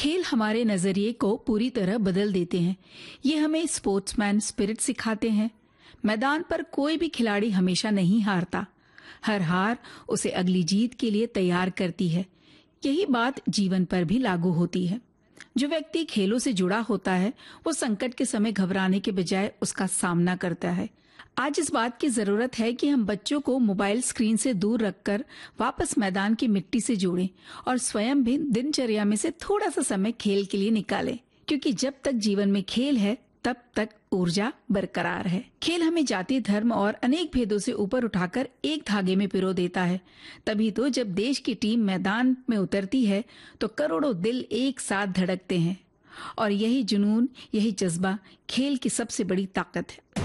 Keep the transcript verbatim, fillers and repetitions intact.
खेल हमारे नजरिए को पूरी तरह बदल देते हैं। ये हमें स्पोर्ट्समैन स्पिरिट सिखाते हैं। मैदान पर कोई भी खिलाड़ी हमेशा नहीं हारता। हर हार उसे अगली जीत के लिए तैयार करती है। यही बात जीवन पर भी लागू होती है। जो व्यक्ति खेलों से जुड़ा होता है वो संकट के समय घबराने के बजाय उसका सामना करता है। आज इस बात की जरूरत है कि हम बच्चों को मोबाइल स्क्रीन से दूर रखकर वापस मैदान की मिट्टी से जोड़ें और स्वयं भी दिनचर्या में से थोड़ा सा समय खेल के लिए निकालें, क्योंकि जब तक जीवन में खेल है तब तक ऊर्जा बरकरार है। खेल हमें जाति, धर्म और अनेक भेदों से ऊपर उठाकर एक धागे में पिरो देता है। तभी तो जब देश की टीम मैदान में उतरती है तो करोड़ों दिल एक साथ धड़कते हैं और यही जुनून, यही जज्बा खेल की सबसे बड़ी ताकत है।